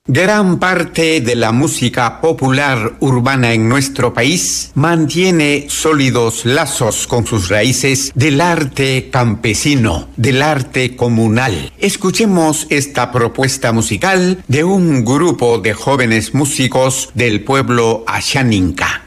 Gran parte de la música popular urbana en nuestro país mantiene sólidos lazos con sus raíces del arte campesino, del arte comunal. Escuchemos esta propuesta musical de un grupo de jóvenes músicos del pueblo Axaninca.